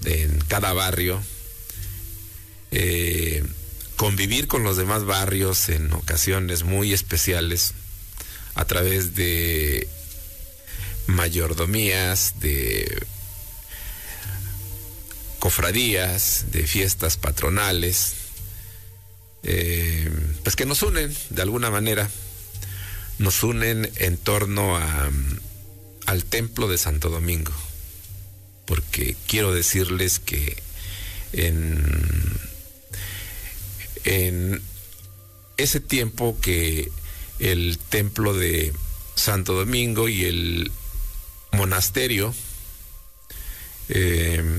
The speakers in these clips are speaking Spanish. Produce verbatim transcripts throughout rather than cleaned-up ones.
en cada barrio, eh, convivir con los demás barrios en ocasiones muy especiales a través de mayordomías, de cofradías, de fiestas patronales, eh, pues que nos unen de alguna manera, nos unen en torno a, al templo de Santo Domingo, porque quiero decirles que en, en ese tiempo que el templo de Santo Domingo y el monasterio, eh,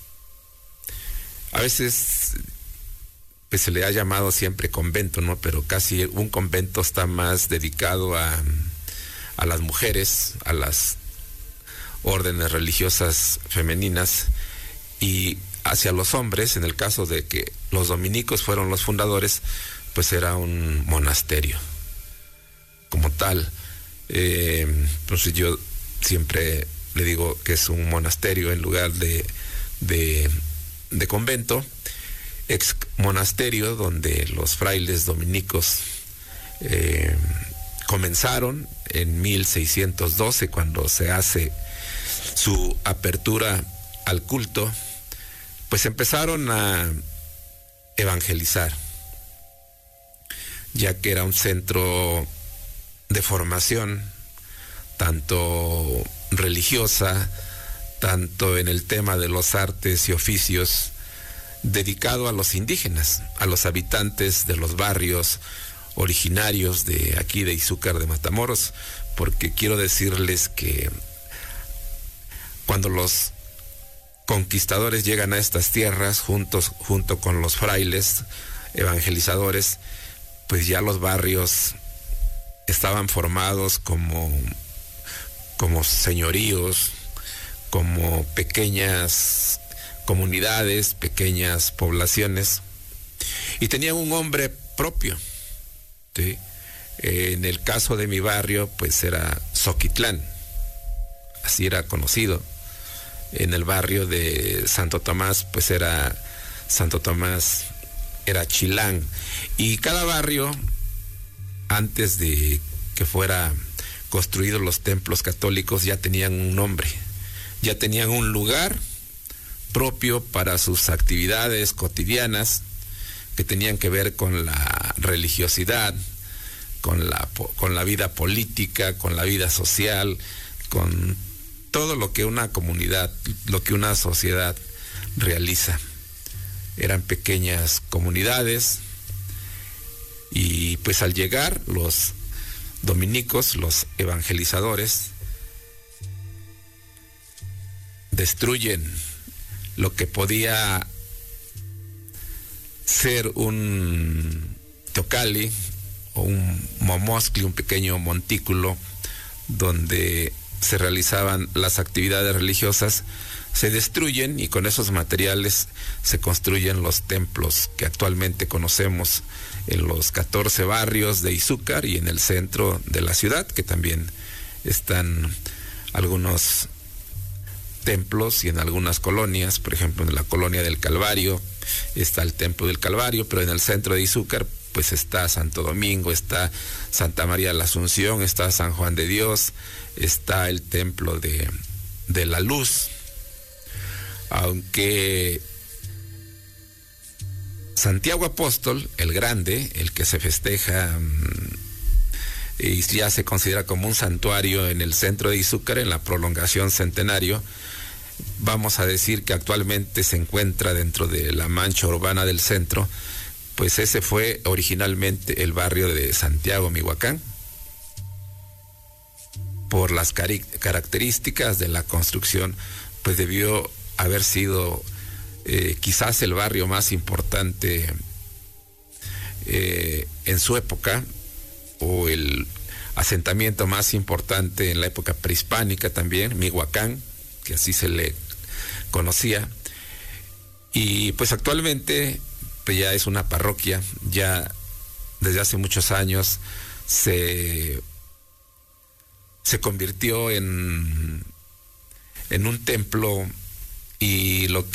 a veces pues se le ha llamado siempre convento, ¿no? Pero casi un convento está más dedicado a, a las mujeres, a las órdenes religiosas femeninas, y hacia los hombres, en el caso de que los dominicos fueron los fundadores, pues era un monasterio como tal. Eh, pues yo siempre le digo que es un monasterio en lugar de, de, de convento, ex monasterio donde los frailes dominicos eh, comenzaron en mil seiscientos doce, cuando se hace su apertura al culto, pues empezaron a evangelizar, ya que era un centro de formación tanto religiosa, tanto en el tema de los artes y oficios, dedicado a los indígenas, a los habitantes de los barrios originarios de aquí de Izúcar de Matamoros, porque quiero decirles que cuando los conquistadores llegan a estas tierras juntos, junto con los frailes evangelizadores, pues ya los barrios estaban formados como, como señoríos, como pequeñas comunidades, pequeñas poblaciones, y tenían un nombre propio, ¿sí? En el caso de mi barrio, pues era Zoquitlán, así era conocido. En el barrio de Santo Tomás, pues era Santo Tomás, era Chilán. Y cada barrio, antes de que fuera construidos los templos católicos, ya tenían un nombre, ya tenían un lugar propio para sus actividades cotidianas que tenían que ver con la religiosidad, con la, con la vida política, con la vida social, con todo lo que una comunidad, lo que una sociedad realiza. Eran pequeñas comunidades, y pues al llegar los dominicos, los evangelizadores, destruyen lo que podía ser un teocalli o un momoscli, un pequeño montículo donde se realizaban las actividades religiosas, se destruyen, y con esos materiales se construyen los templos que actualmente conocemos en los catorce barrios de Izúcar y en el centro de la ciudad, que también están algunos templos, y en algunas colonias, por ejemplo en la colonia del Calvario está el templo del Calvario, pero en el centro de Izúcar pues está Santo Domingo, está Santa María de la Asunción, está San Juan de Dios, está el templo de, de la Luz, aunque Santiago Apóstol, el grande, el que se festeja y ya se considera como un santuario en el centro de Izúcar, en la prolongación Centenario, vamos a decir que actualmente se encuentra dentro de la mancha urbana del centro, pues ese fue originalmente el barrio de Santiago, Mihuacán, por las cari- características de la construcción, pues debió haber sido eh, quizás el barrio más importante eh, en su época, o el asentamiento más importante en la época prehispánica también, Mihuacán, que así se le conocía. Y pues actualmente pues ya es una parroquia, ya desde hace muchos años se, se convirtió en, en un templo, y lo